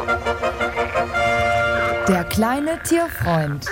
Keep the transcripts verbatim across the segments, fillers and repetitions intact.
Der kleine Tierfreund.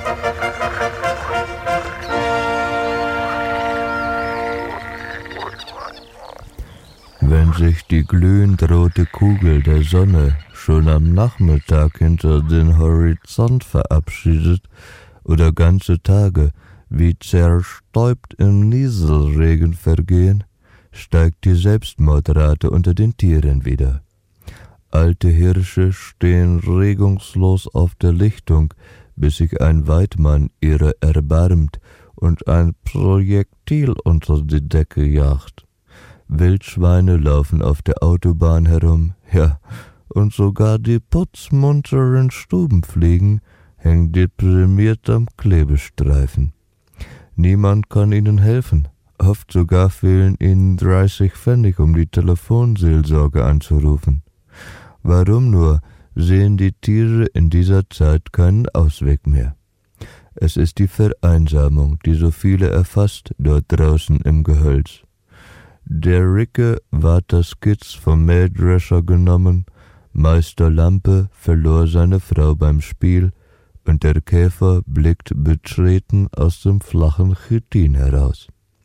Wenn sich die glühend rote Kugel der Sonne schon am Nachmittag hinter den Horizont verabschiedet oder ganze Tage wie zerstäubt im Nieselregen vergehen, steigt die Selbstmordrate unter den Tieren wieder. Alte Hirsche stehen regungslos auf der Lichtung, bis sich ein Weidmann ihrer erbarmt und ein Projektil unter die Decke jagt. Wildschweine laufen auf der Autobahn herum, ja, und sogar die putzmunteren Stubenfliegen hängen deprimiert am Klebestreifen. Niemand kann ihnen helfen, oft sogar fehlen ihnen dreißig Pfennig, um die Telefonseelsorge anzurufen. Warum nur sehen die Tiere in dieser Zeit keinen Ausweg mehr? Es ist die Vereinsamung, die so viele erfasst dort draußen im Gehölz. Der Ricke ward das Kitz vom Mähdrescher genommen, Meister Lampe verlor seine Frau beim Spiel und der Käfer blickt betreten aus dem flachen Chitin heraus.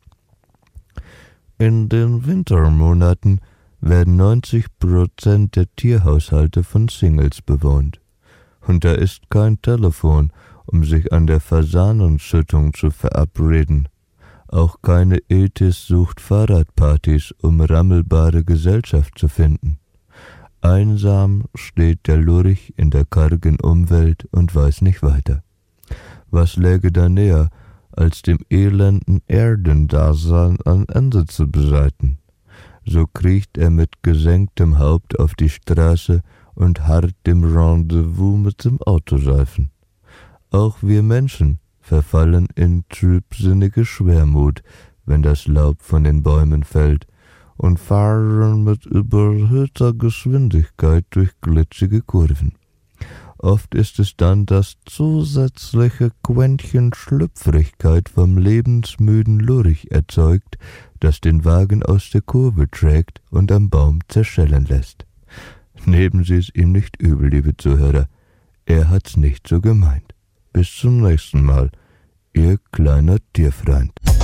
In den Wintermonaten werden neunzig Prozent der Tierhaushalte von Singles bewohnt. Und da ist kein Telefon, um sich an der Fasanenschüttung zu verabreden. Auch keine Iltis sucht Fahrradpartys, um rammelbare Gesellschaft zu finden. Einsam steht der Lurch in der kargen Umwelt und weiß nicht weiter. Was läge da näher, als dem elenden Erdendasein ein Ende zu bereiten? So kriecht er mit gesenktem Haupt auf die Straße und harrt dem Rendezvous mit dem Autoreifen. Auch wir Menschen verfallen in trübsinnige Schwermut, wenn das Laub von den Bäumen fällt, und fahren mit überhöhter Geschwindigkeit durch glitschige Kurven. Oft ist es dann das zusätzliche Quäntchen Schlüpfrigkeit vom lebensmüden Lurch erzeugt, das den Wagen aus der Kurve trägt und am Baum zerschellen lässt. Nehmen Sie es ihm nicht übel, liebe Zuhörer, er hat's nicht so gemeint. Bis zum nächsten Mal, Ihr kleiner Tierfreund.